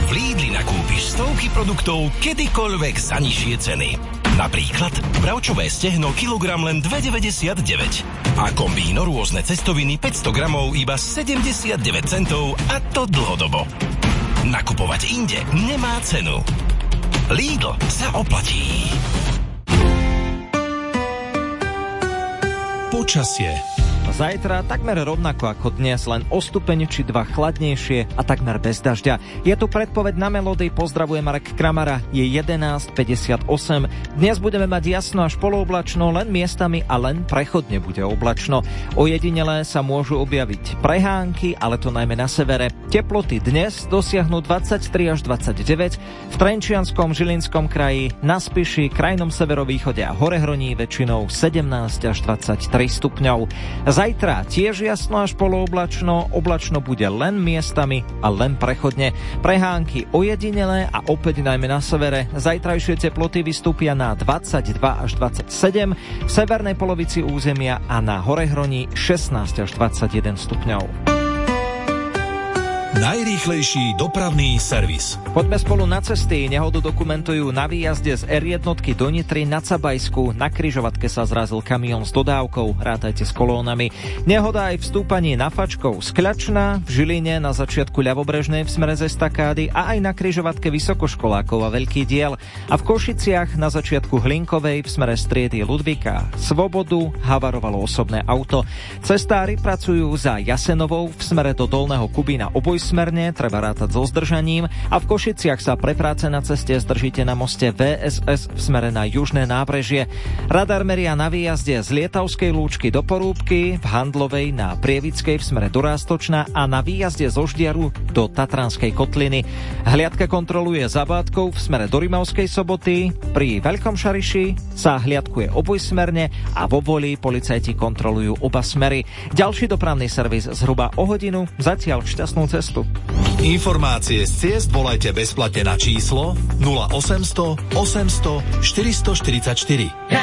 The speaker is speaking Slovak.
V Lidli nakúpiš stovky produktov kedykoľvek za nižšie ceny. Napríklad bravčové stehno kilogram len 2,99 a kombíno rôzne cestoviny 500 gramov iba 79 centov, a to dlhodobo. Nakupovať inde nemá cenu. Lidl sa oplatí. Počasie. Zajtra takmer rovnako ako dnes, len o stupeň či dva chladnejšie a takmer bez dažďa. Je tu predpoveď na Melódii, pozdravuje Marek Kramara, je 11:58. Dnes budeme mať jasno až polooblačno, len miestami a len prechodne bude oblačno. Ojedinelé sa môžu objaviť prehánky, ale to najmä na severe. Teploty dnes dosiahnu 23 až 29, v Trenčianskom, Žilinskom kraji, na Spiši, krajnom severovýchode a Horehroní väčšinou 17 až 23 stupňov. Zajtra tiež jasno až polooblačno, oblačno bude len miestami a len prechodne. Prehánky ojedinelé a opäť najmä na severe. Zajtrajšie teploty vystúpia na 22 až 27, v severnej polovici územia a na Horehroní 16 až 21 stupňov. Najrýchlejší dopravný servis. Poďme spolu na cesty. Nehodu dokumentujú na výjazde z R1 do Nitry na Cabajsku. Na križovatke sa zrazil kamión s dodávkou. Rátajte s kolónami. Nehoda aj v stúpaní na Fačkov z Kľačna, v Žiline na začiatku ľavobrežnej v smere z estakády a aj na križovatke Vysokoškolákov a Veľký diel. A v Košiciach na začiatku Hlinkovej v smere striedy Ludvíka Svobodu havarovalo osobné auto. Cestári pracujú za Jasenovou v smere do Dolného Kubína obojsmerne, treba rátať so zdržaním, a v Košiciach sa pre práce na ceste zdržíte na moste VSS v smere na južné nábrežie. Radar meria na výjazde z Lietavskej Lúčky do Porúbky, v Handlovej na Prievickej v smere do Rástočna a na výjazde zo Ždiaru do Tatranskej kotliny. Hliadka kontroluje za Bátkou v smere do Rimavskej Soboty, pri Veľkom Šariši sa hliadkuje obojsmerne a vo Voli policajti kontrolujú oba smery. Ďalší dopravný servis zhruba o hodinu, zatiaľ šťastnú cestu. Informácie z ciest volajte bezplatne na číslo 0800 800 444.